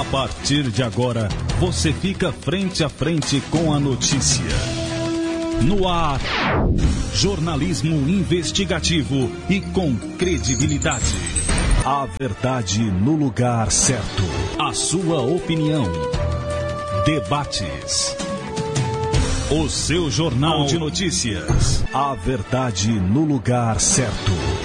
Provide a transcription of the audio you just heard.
partir de agora, você fica frente a frente com a notícia. No ar, jornalismo investigativo e com credibilidade. A verdade no lugar certo. A sua opinião. Debates. O seu jornal de notícias. A verdade no lugar certo.